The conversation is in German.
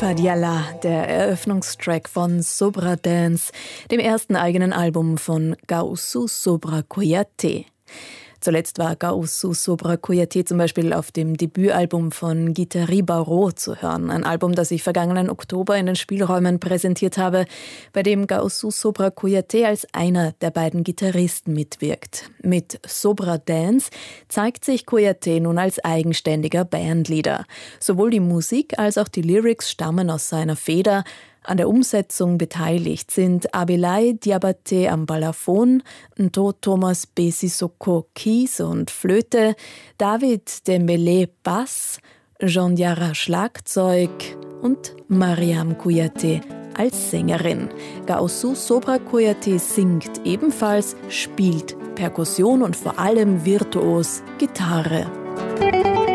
Fadiala, der Eröffnungstrack von Sobra Dance, dem ersten eigenen Album von Gaoussou Sobra Kouyate. Zuletzt war Gaoussou Sobra Kouyate zum Beispiel auf dem Debütalbum von Guitari Barrault zu hören. Ein Album, das ich vergangenen Oktober in den Spielräumen präsentiert habe, bei dem Gaoussou Sobra Kouyate als einer der beiden Gitarristen mitwirkt. Mit Sobra Dance zeigt sich Kouyate nun als eigenständiger Bandleader. Sowohl die Musik als auch die Lyrics stammen aus seiner Feder. An der Umsetzung beteiligt sind Abelai Diabaté am Balafon, Nto Thomas Besisoko Keys und Flöte, David Dembélé Bass, Jean Diarra Schlagzeug und Mariam Kouyate als Sängerin. Gaoussou Sobra Kouyate singt ebenfalls, spielt Perkussion und vor allem virtuos Gitarre.